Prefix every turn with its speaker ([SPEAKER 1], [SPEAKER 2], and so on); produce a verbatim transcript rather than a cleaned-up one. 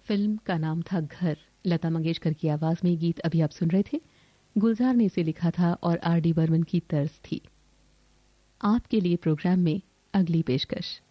[SPEAKER 1] Film का नाम था घर। लता मंगेशकर की आवाज में गीत अभी आप सुन रहे थे। गुलजार ने इसे लिखा था और आर डी बर्मन की तर्ज थी। आपके लिए प्रोग्राम में अगली पेशकश।